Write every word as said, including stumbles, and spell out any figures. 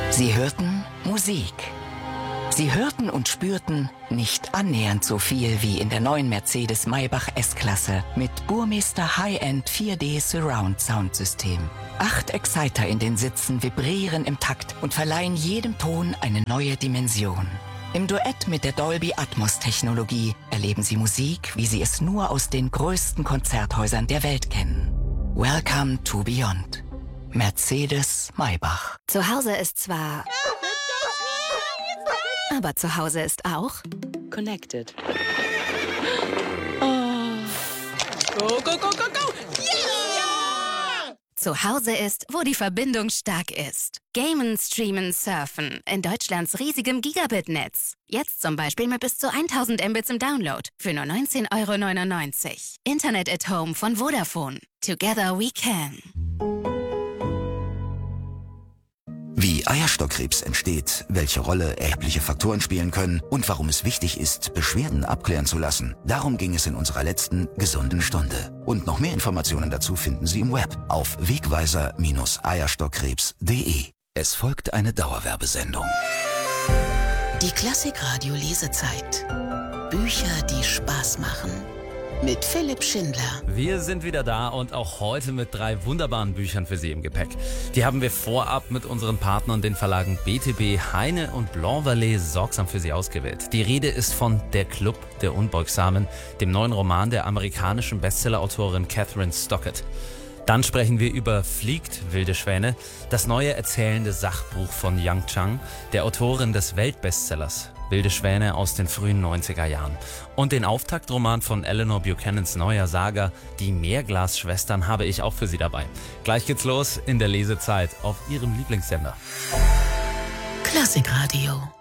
Sie hörten Musik. Sie hörten und spürten nicht annähernd so viel wie in der neuen Mercedes Maybach S-Klasse mit Burmester High-End vier D Surround Soundsystem. Acht Exciter in den Sitzen vibrieren im Takt und verleihen jedem Ton eine neue Dimension. Im Duett mit der Dolby Atmos Technologie erleben Sie Musik, wie Sie es nur aus den größten Konzerthäusern der Welt kennen. Welcome to Beyond. Mercedes Maybach. Zu Hause ist zwar... aber zu Hause ist auch... Connected. Oh. Go, go, go, go, go! Yeah! Zu Hause ist, wo die Verbindung stark ist. Gamen, streamen, surfen. In Deutschlands riesigem Gigabit-Netz. Jetzt zum Beispiel mit bis zu tausend Mbits im Download. Für nur neunzehn Euro neunundneunzig. Internet at Home von Vodafone. Together we can. Wie Eierstockkrebs entsteht, welche Rolle erhebliche Faktoren spielen können und warum es wichtig ist, Beschwerden abklären zu lassen. Darum ging es in unserer letzten gesunden Stunde. Und noch mehr Informationen dazu finden Sie im Web auf wegweiser Bindestrich eierstockkrebs punkt de. Es folgt eine Dauerwerbesendung. Die Klassikradio Lesezeit. Bücher, die Spaß machen. Mit Philipp Schindler. Wir sind wieder da und auch heute mit drei wunderbaren Büchern für Sie im Gepäck. Die haben wir vorab mit unseren Partnern, den Verlagen B T B, Heine und Blanc Vallée, sorgsam für Sie ausgewählt. Die Rede ist von Der Club der Unbeugsamen, dem neuen Roman der amerikanischen Bestsellerautorin Catherine Stockett. Dann sprechen wir über Fliegt, wilde Schwäne, das neue erzählende Sachbuch von Yang Chang, der Autorin des Weltbestsellers Wilde Schwäne aus den frühen neunziger Jahren. Und den Auftaktroman von Eleanor Buchanans neuer Saga, Die Meerglasschwestern, habe ich auch für Sie dabei. Gleich geht's los in der Lesezeit auf Ihrem Lieblingssender. Klassikradio.